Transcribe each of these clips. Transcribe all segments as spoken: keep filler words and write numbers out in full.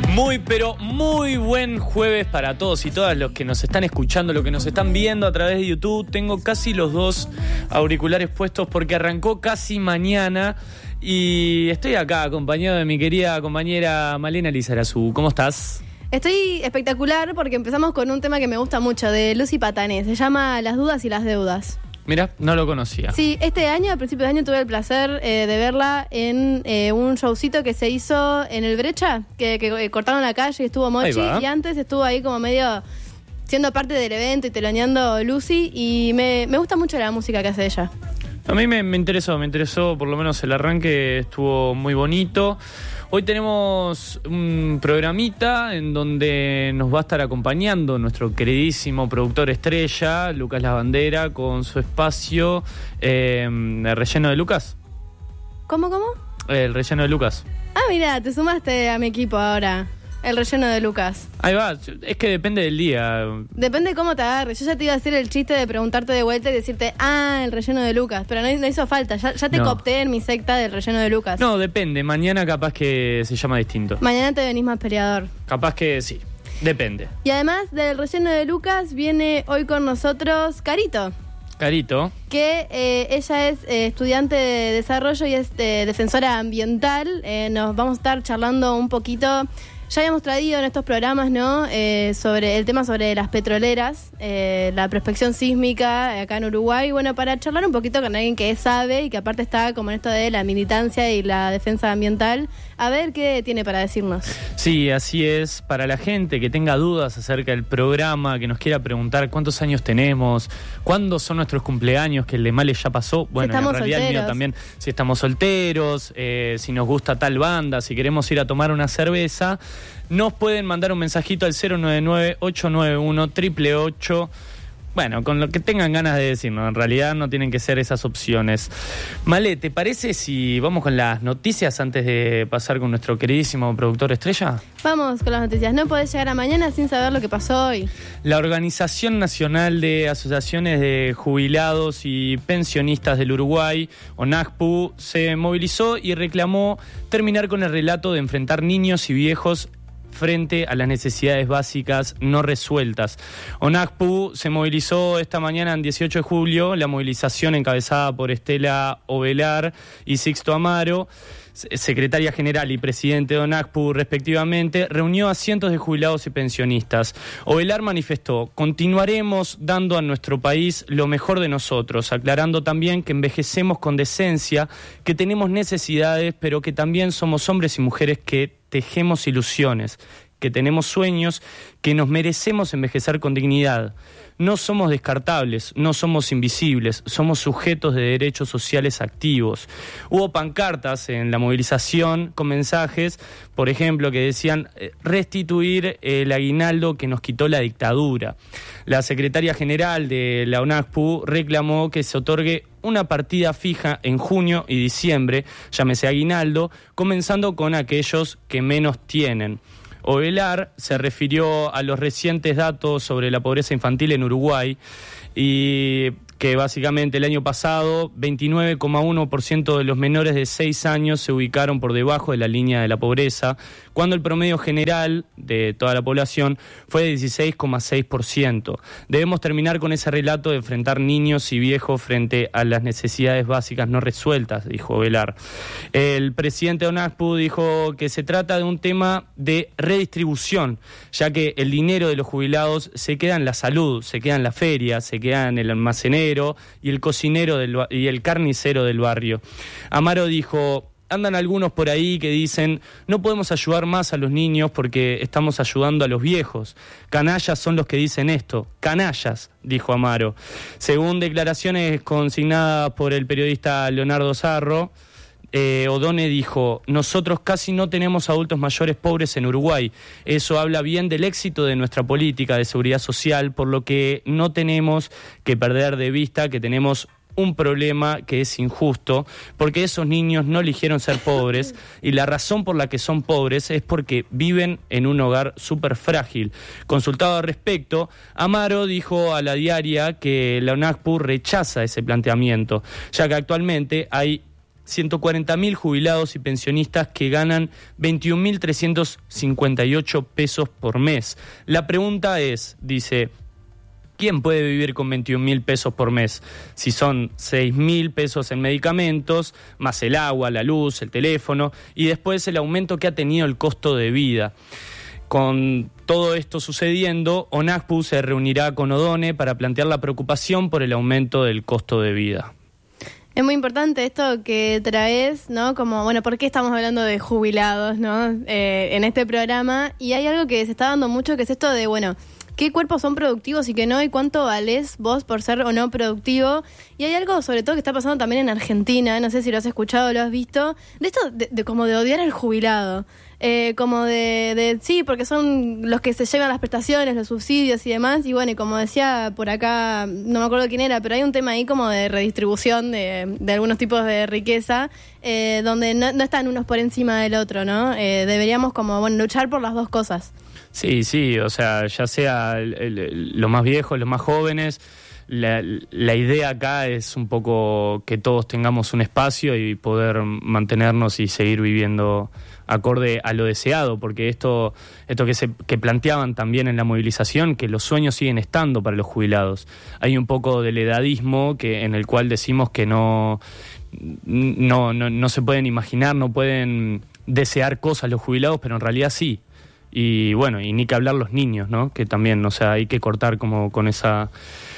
Muy, pero muy buen jueves para todos y todas los que nos están escuchando, los que nos están viendo a través de YouTube. Tengo casi los dos auriculares puestos porque arrancó Casi Mañana y estoy acá acompañado de mi querida compañera Malena Lizarazu. ¿Cómo estás? Estoy espectacular porque empezamos con un tema que me gusta mucho, de Lucy Patané. Se llama Las dudas y las deudas. Mira, no lo conocía. Sí, este año, a principios de año, tuve el placer eh, de verla en eh, un showcito que se hizo en el Brecha, que, que eh, cortaron la calle y estuvo Mochi, y antes estuvo ahí como medio siendo parte del evento y teloneando Lucy, y me, me gusta mucho la música que hace ella. A mí me, me interesó, me interesó, por lo menos el arranque estuvo muy bonito. Hoy tenemos un programita en donde nos va a estar acompañando nuestro queridísimo productor estrella, Lucas Lavandera, con su espacio, eh, el relleno de Lucas. ¿Cómo, cómo? El relleno de Lucas. Ah, mira, te sumaste a mi equipo ahora. El relleno de Lucas. Ahí va, es que depende del día. Depende de cómo te agarres. Yo ya te iba a hacer el chiste de preguntarte de vuelta y decirte, ah, el relleno de Lucas. Pero no, no hizo falta, ya, ya te no. coopté en mi secta del relleno de Lucas. No, depende, mañana capaz que se llama distinto. Mañana te venís más peleador. Capaz que sí, depende. Y además del relleno de Lucas, viene hoy con nosotros Carito. Carito. Que eh, ella es eh, estudiante de desarrollo y es eh, defensora ambiental. Eh, nos vamos a estar charlando un poquito. Ya habíamos traído en estos programas, ¿no? Eh, sobre el tema sobre las petroleras, eh, la prospección sísmica acá en Uruguay. Bueno, para charlar un poquito con alguien que sabe y que aparte está como en esto de la militancia y la defensa ambiental, a ver qué tiene para decirnos. Sí, así es. Para la gente que tenga dudas acerca del programa, que nos quiera preguntar cuántos años tenemos, cuándo son nuestros cumpleaños, que el de Male ya pasó. Bueno, si en realidad solteros. El mío también. Si estamos solteros, eh, si nos gusta tal banda, si queremos ir a tomar una cerveza, nos pueden mandar un mensajito al cero nueve nueve, ocho nueve uno, ocho ocho ocho. Bueno, con lo que tengan ganas de decirnos. En realidad no tienen que ser esas opciones. Male, ¿te parece si vamos con las noticias antes de pasar con nuestro queridísimo productor estrella? Vamos con las noticias. No podés llegar a mañana sin saber lo que pasó hoy. La Organización Nacional de Asociaciones de Jubilados y Pensionistas del Uruguay, ONACPU, se movilizó y reclamó terminar con el relato de enfrentar niños y viejos frente a las necesidades básicas no resueltas. ONACPU se movilizó esta mañana en dieciocho de julio, la movilización encabezada por Estela Ovelar y Sixto Amaro, secretaria general y presidente de ONACPU respectivamente, reunió a cientos de jubilados y pensionistas. Ovelar manifestó: continuaremos dando a nuestro país lo mejor de nosotros, aclarando también que envejecemos con decencia, que tenemos necesidades, pero que también somos hombres y mujeres que tejemos ilusiones, que tenemos sueños, que nos merecemos envejecer con dignidad. No somos descartables, no somos invisibles, somos sujetos de derechos sociales activos. Hubo pancartas en la movilización con mensajes, por ejemplo, que decían restituir el aguinaldo que nos quitó la dictadura. La secretaria general de la ONACPU reclamó que se otorgue una partida fija en junio y diciembre, llámese aguinaldo, comenzando con aquellos que menos tienen. Ovelar se refirió a los recientes datos sobre la pobreza infantil en Uruguay y que básicamente el año pasado veintinueve coma uno por ciento de los menores de seis años se ubicaron por debajo de la línea de la pobreza, cuando el promedio general de toda la población fue de dieciséis coma seis por ciento. Debemos terminar con ese relato de enfrentar niños y viejos frente a las necesidades básicas no resueltas, dijo Ovelar. El presidente de ONACPU dijo que se trata de un tema de redistribución, ya que el dinero de los jubilados se queda en la salud, se queda en la feria, se queda en el almacenero y el cocinero del, y el carnicero del barrio. Amaro dijo: andan algunos por ahí que dicen no podemos ayudar más a los niños porque estamos ayudando a los viejos. Canallas son los que dicen esto, canallas, dijo Amaro. Según declaraciones consignadas por el periodista Leonardo Sarro, Eh, Odone dijo: nosotros casi no tenemos adultos mayores pobres en Uruguay. Eso habla bien del éxito de nuestra política de seguridad social, por lo que no tenemos que perder de vista que tenemos un problema que es injusto, porque esos niños no eligieron ser pobres y la razón por la que son pobres es porque viven en un hogar súper frágil. Consultado al respecto, Amaro dijo a La Diaria que la ONACPU rechaza ese planteamiento, ya que actualmente hay ciento cuarenta mil jubilados y pensionistas que ganan veintiún mil trescientos cincuenta y ocho pesos por mes. La pregunta es, dice, ¿quién puede vivir con veintiún mil pesos por mes? Si son seis mil pesos en medicamentos, más el agua, la luz, el teléfono, y después el aumento que ha tenido el costo de vida. Con todo esto sucediendo, ONACPU se reunirá con Odone para plantear la preocupación por el aumento del costo de vida. Es muy importante esto que traes, ¿no? Como, bueno, ¿por qué estamos hablando de jubilados, ¿no? Eh, en este programa. Y hay algo que se está dando mucho, que es esto de, bueno, ¿qué cuerpos son productivos y qué no? ¿Y cuánto valés vos por ser o no productivo? Y hay algo, sobre todo, que está pasando también en Argentina, no sé si lo has escuchado o lo has visto, de esto de, de como de odiar al jubilado. Eh, como de, de, sí, porque son los que se llevan las prestaciones, los subsidios y demás. Y bueno, y como decía por acá, no me acuerdo quién era, pero hay un tema ahí como de redistribución de, de algunos tipos de riqueza, eh, donde no, no están unos por encima del otro, ¿no? Eh, deberíamos como, bueno, luchar por las dos cosas. Sí, sí, o sea, ya sea el, el, los más viejos, los más jóvenes, la, la idea acá es un poco que todos tengamos un espacio y poder mantenernos y seguir viviendo acorde a lo deseado, porque esto esto que se que planteaban también en la movilización, que los sueños siguen estando para los jubilados. Hay un poco del edadismo que en el cual decimos que no no no, no se pueden imaginar, no pueden desear cosas los jubilados, pero en realidad sí. Y bueno, y ni que hablar los niños, ¿no? Que también, o sea, hay que cortar como con esa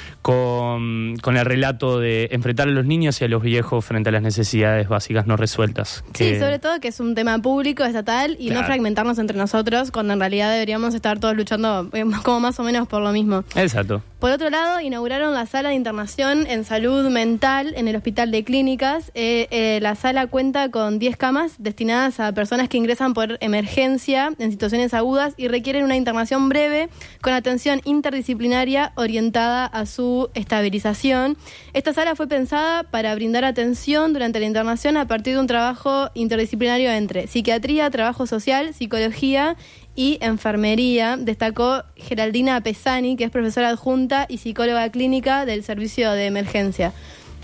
con, con el relato de enfrentar a los niños y a los viejos frente a las necesidades básicas no resueltas. Que... Sí, sobre todo que es un tema público, estatal, y claro, no fragmentarnos entre nosotros, cuando en realidad deberíamos estar todos luchando eh, como más o menos por lo mismo. Exacto. Por otro lado, inauguraron la sala de internación en salud mental en el Hospital de Clínicas. Eh, eh, la sala cuenta con diez camas destinadas a personas que ingresan por emergencia en situaciones agudas y requieren una internación breve con atención interdisciplinaria orientada a su estabilización. Esta sala fue pensada para brindar atención durante la internación a partir de un trabajo interdisciplinario entre psiquiatría, trabajo social, psicología y enfermería, destacó Geraldina Pesani, que es profesora adjunta y psicóloga clínica del Servicio de Emergencia.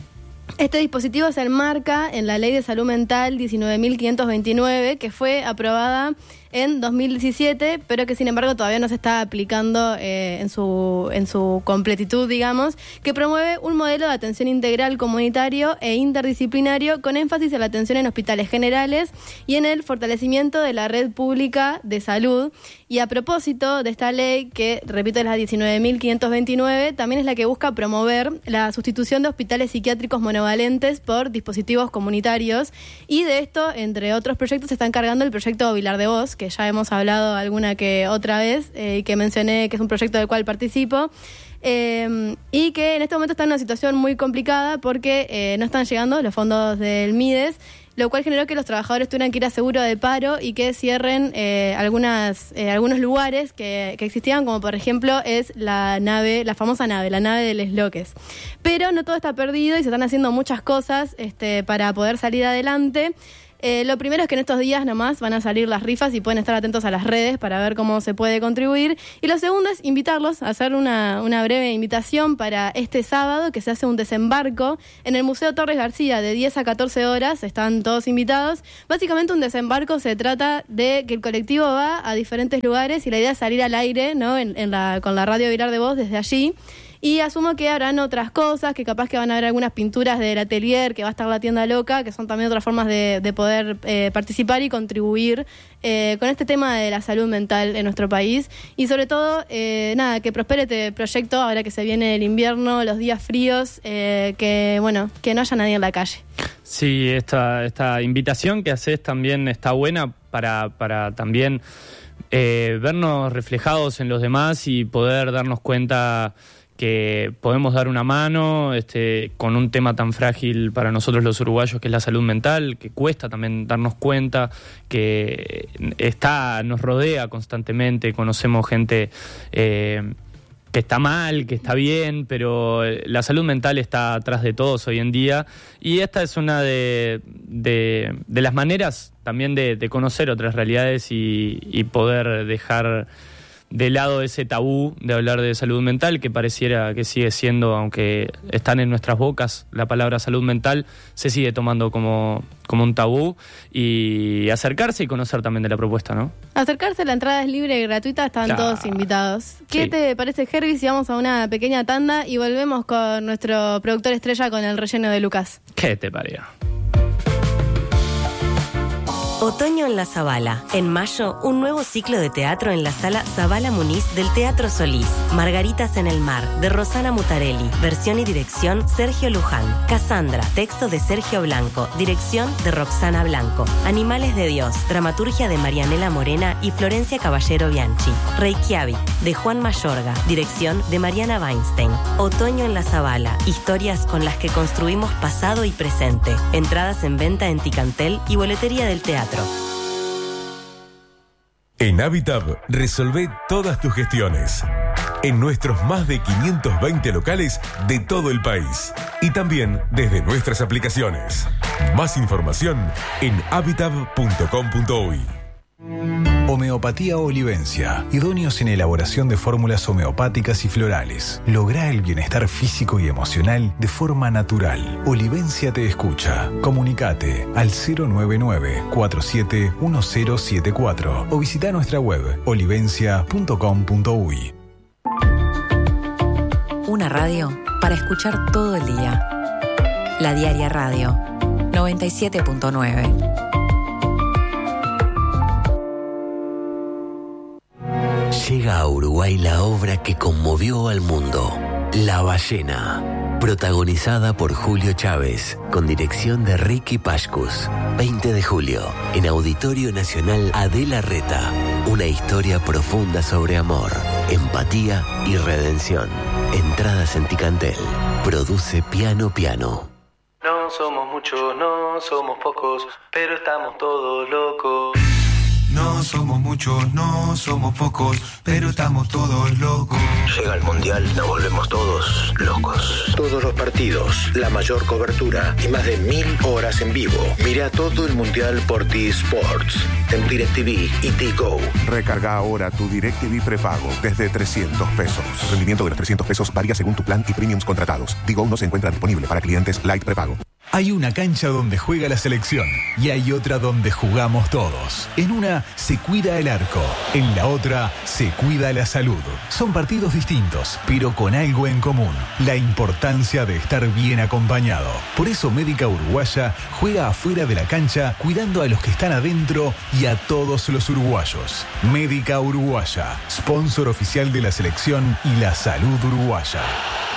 Este dispositivo se enmarca en la Ley de Salud Mental diecinueve mil quinientos veintinueve, que fue aprobada en dos mil diecisiete, pero que sin embargo todavía no se está aplicando eh, en su en su completitud, digamos, que promueve un modelo de atención integral comunitario e interdisciplinario con énfasis en la atención en hospitales generales y en el fortalecimiento de la red pública de salud. Y a propósito de esta ley, que repito es la diecinueve mil quinientos veintinueve, también es la que busca promover la sustitución de hospitales psiquiátricos monovalentes por dispositivos comunitarios, y de esto, entre otros proyectos, se está encargando el proyecto Vilar de Voz, que ya hemos hablado alguna que otra vez, y eh, que mencioné que es un proyecto del cual participo, eh, y que en este momento está en una situación muy complicada porque eh, no están llegando los fondos del MIDES, lo cual generó que los trabajadores tuvieran que ir a seguro de paro y que cierren eh, algunas eh, algunos lugares que, que existían, como por ejemplo es la nave, la famosa nave, la nave de Les Loques. Pero no todo está perdido y se están haciendo muchas cosas este, para poder salir adelante. Eh, lo primero es que en estos días nomás van a salir las rifas y pueden estar atentos a las redes para ver cómo se puede contribuir. Y lo segundo es invitarlos a hacer una, una breve invitación para este sábado, que se hace un desembarco en el Museo Torres García de diez a catorce horas. Están todos invitados. Básicamente un desembarco se trata de que el colectivo va a diferentes lugares y la idea es salir al aire, ¿no? en, en la, con la radio Vilar de Voz desde allí. Y asumo que habrán otras cosas, que capaz que van a haber algunas pinturas del atelier, que va a estar la tienda loca, que son también otras formas de, de poder eh, participar y contribuir eh, con este tema de la salud mental en nuestro país. Y sobre todo, eh, nada, que prospere este proyecto ahora que se viene el invierno, los días fríos, eh, que bueno, que no haya nadie en la calle. Sí, esta, esta invitación que haces también está buena para, para también eh, vernos reflejados en los demás y poder darnos cuenta que podemos dar una mano este, con un tema tan frágil para nosotros los uruguayos, que es la salud mental, que cuesta también darnos cuenta, que está, nos rodea constantemente, conocemos gente eh, que está mal, que está bien, pero la salud mental está atrás de todos hoy en día, y esta es una de, de, de las maneras también de, de conocer otras realidades y, y poder dejar de lado ese tabú de hablar de salud mental, que pareciera que sigue siendo, aunque están en nuestras bocas la palabra salud mental, se sigue tomando como, como un tabú, y acercarse y conocer también de la propuesta, ¿no? Acercarse, la entrada es libre y gratuita, están Claro. todos invitados. ¿Qué Sí. te parece, Herbie, si vamos a una pequeña tanda y volvemos con nuestro productor estrella con el relleno de Lucas? ¿Qué te paría? Otoño en la Zabala. En mayo, un nuevo ciclo de teatro en la sala Zabala Muniz del Teatro Solís. Margaritas en el mar, de Rosana Mutarelli. Versión y dirección, Sergio Luján. Cassandra, texto de Sergio Blanco. Dirección de Roxana Blanco. Animales de Dios, dramaturgia de Marianela Morena y Florencia Caballero Bianchi. Reykjavik, de Juan Mayorga. Dirección de Mariana Weinstein. Otoño en la Zabala. Historias con las que construimos pasado y presente. Entradas en venta en Ticantel y boletería del teatro. En Habitab, resolvé todas tus gestiones. En nuestros más de quinientos veinte locales de todo el país. Y también desde nuestras aplicaciones. Más información en habitab punto com punto uy. Homeopatía Olivencia. Idóneos en elaboración de fórmulas homeopáticas y florales. Logra el bienestar físico y emocional de forma natural. Olivencia te escucha. Comunicate al cero nueve nueve, cuatro siete uno cero siete cuatro o visita nuestra web olivencia punto com punto uy. Una radio para escuchar todo el día. La Diaria Radio, noventa y siete punto nueve. Llega a Uruguay la obra que conmovió al mundo, La Ballena, protagonizada por Julio Chávez, con dirección de Ricky Pashkus. veinte de julio, en Auditorio Nacional Adela Reta, una historia profunda sobre amor, empatía y redención. Entradas en Ticantel. Produce Piano Piano. No somos muchos, no somos pocos, pero estamos todos locos. No somos muchos, no somos pocos, pero estamos todos locos. Llega el Mundial, nos volvemos todos locos. Todos los partidos, la mayor cobertura y más de mil horas en vivo. Mira todo el Mundial por T-Sports, en DirecTV y T-Go. Recarga ahora tu DirecTV prepago desde trescientos pesos. El rendimiento de los trescientos pesos varía según tu plan y premiums contratados. T-Go no se encuentra disponible para clientes Light prepago. Hay una cancha donde juega la selección y hay otra donde jugamos todos. En una se cuida el arco, en la otra se cuida la salud. Son partidos distintos, pero con algo en común: la importancia de estar bien acompañado. Por eso Médica Uruguaya juega afuera de la cancha, cuidando a los que están adentro y a todos los uruguayos. Médica Uruguaya, sponsor oficial de la selección y la salud uruguaya.